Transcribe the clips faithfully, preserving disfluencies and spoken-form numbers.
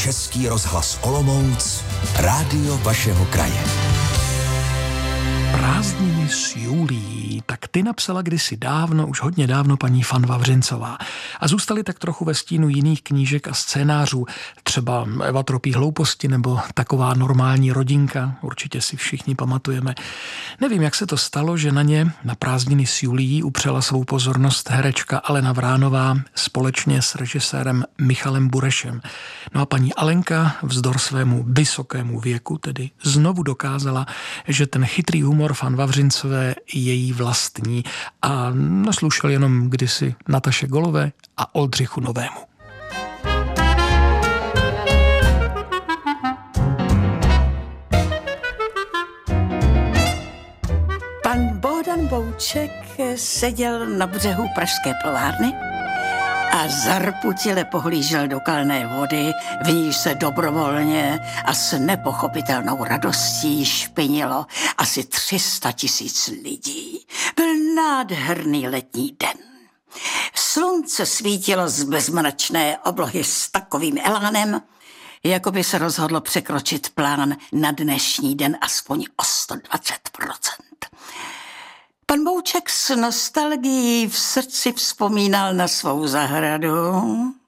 Český rozhlas Olomouc, rádio vašeho kraje. Prázdniny s Julií, tak ty napsala kdysi dávno, už hodně dávno paní Fan Vavřincová. A zůstaly tak trochu ve stínu jiných knížek a scénářů, třeba Eva tropí hlouposti nebo Taková normální rodinka, určitě si všichni pamatujeme. Nevím, jak se to stalo, že na ně, na Prázdniny s Julií, upřela svou pozornost herečka Alena Vránová společně s režisérem Michalem Burešem. No a paní Alenka vzdor svému vysokému věku tedy znovu dokázala, že ten chytrý humor Fan Vavřincové je její vlastní a naslušel jenom kdysi Nataše Golové a Oldřichu Novému. Pan Bohdan Bouček seděl na břehu pražské plovárny a zarputile pohlížel do kalné vody, v níž se dobrovolně a s nepochopitelnou radostí špinilo asi tři sta tisíc lidí. Byl nádherný letní den. Slunce svítilo z bezmračné oblohy s takovým elánem, jako by se rozhodlo překročit plán na dnešní den aspoň o sto dvacet procent. Pan Bouček s nostalgií v srdci vzpomínal na svou zahradu,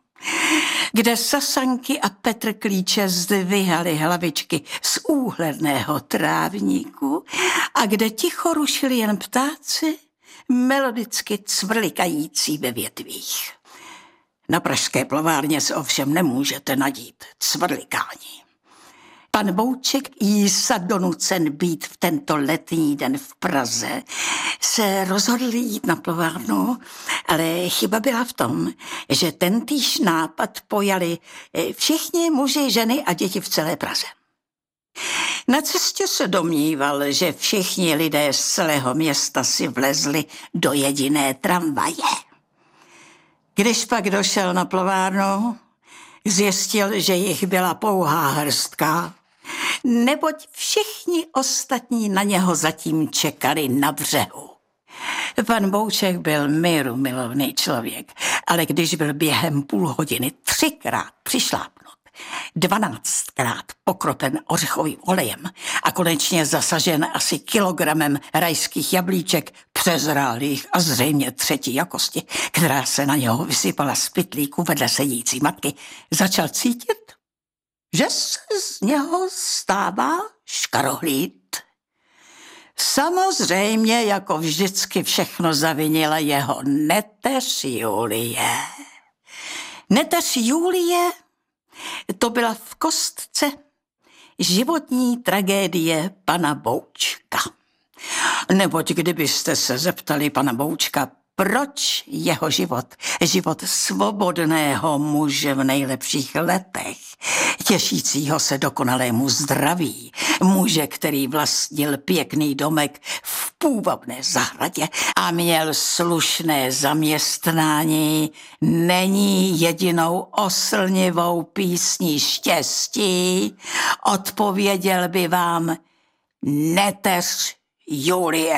kde Sasanky a Petr Klíče zdvihali hlavičky z úhledného trávníku a kde ticho rušili jen ptáci, melodicky cvrlikající ve větvích. Na pražské plovárně se ovšem nemůžete nadít cvrlikání. Pan Bouček, jísa donucen být v tento letní den v Praze, se rozhodl jít na plovárnu, ale chyba byla v tom, že tentýž nápad pojali všichni muži, ženy a děti v celé Praze. Na cestě se domníval, že všichni lidé z celého města si vlezli do jediné tramvaje. Když pak došel na plovárnu, zjistil, že jich byla pouhá hrstka, neboť všichni ostatní na něho zatím čekali na břehu. Pan Bouček byl míru milovný člověk, ale když byl během půl hodiny třikrát přišlápnut, dvanáctkrát pokropen ořechovým olejem a konečně zasažen asi kilogramem rajských jablíček přezrálých a zřejmě třetí jakosti, která se na něho vysypala z pytlíku vedle sedící matky, začal cítit, že se z něho stává škarohlíd. Samozřejmě, jako vždycky, všechno zavinila jeho neteř Julie. Neteř Julie, to byla v kostce životní tragédie pana Boučka. Neboť kdybyste se zeptali pana Boučka, proč jeho život, život svobodného muže v nejlepších letech, těšícího se dokonalému zdraví, muže, který vlastnil pěkný domek v půvabné zahradě a měl slušné zaměstnání, není jedinou oslnivou písní štěstí, odpověděl by vám neteř Julie.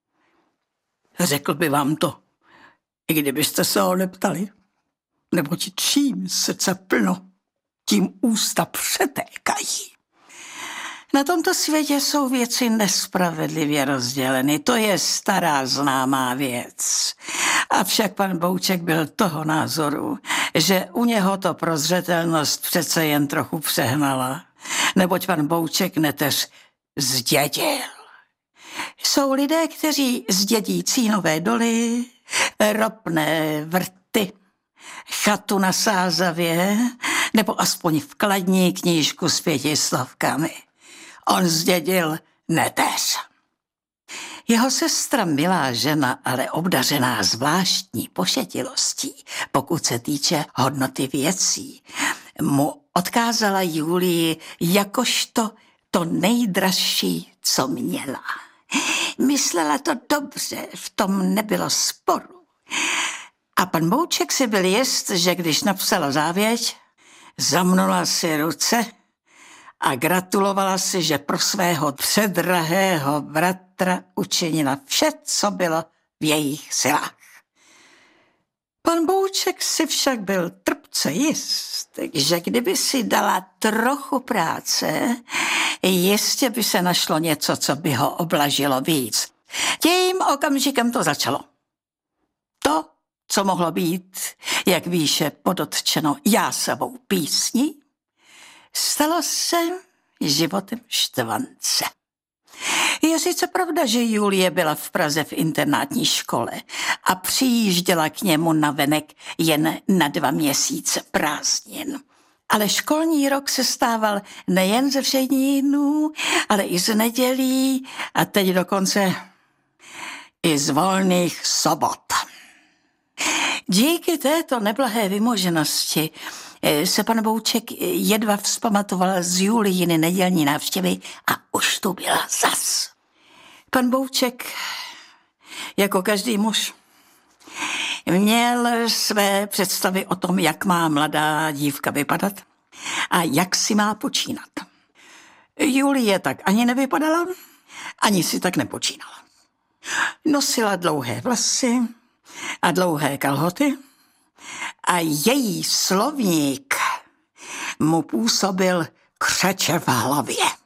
Řekl by vám to, i kdybyste se ho neptali, neboť čím srdce plno, tím ústa přetékají. Na tomto světě jsou věci nespravedlivě rozděleny, to je stará známá věc. Avšak pan Bouček byl toho názoru, že u něho to prozřetelnost přece jen trochu přehnala, neboť pan Bouček neteř zdědil. Jsou lidé, kteří zdědí cínové doly, ropné vrty, chatu na Sázavě nebo aspoň vkladní knížku s pětistovkami. On zdědil neteř. Jeho sestra, milá žena, ale obdařená zvláštní pošetilostí, pokud se týče hodnoty věcí, mu odkázala Julii jakožto to nejdražší, co měla. Myslela to dobře, v tom nebylo sporu. A pan Bouček si byl jist, že když napsala závěť, zamnula si ruce a gratulovala si, že pro svého předrahého bratra učinila vše, co bylo v jejich silách. Pan Bouček si však byl trpce jist, že kdyby si dala trochu práce, jistě by se našlo něco, co by ho oblažilo víc. Tím okamžikem to začalo. To, co mohlo být, jak výše podotčeno jásavou písní, stalo se životem Štvance. Je sice pravda, že Julie byla v Praze v internátní škole a přijížděla k němu navenek jen na dva měsíce prázdnin. Ale školní rok se stával nejen ze všedních dnů, ale i z nedělí a teď dokonce i z volných sobot. Díky této neblahé vymoženosti se pan Bouček jedva vzpamatoval z Julijiny nedělní návštěvy a už tu byla zas. Pan Bouček, jako každý muž, měl své představy o tom, jak má mladá dívka vypadat a jak si má počínat. Julie tak ani nevypadala, ani si tak nepočínala. Nosila dlouhé vlasy a dlouhé kalhoty a její slovník mu působil křeče v hlavě.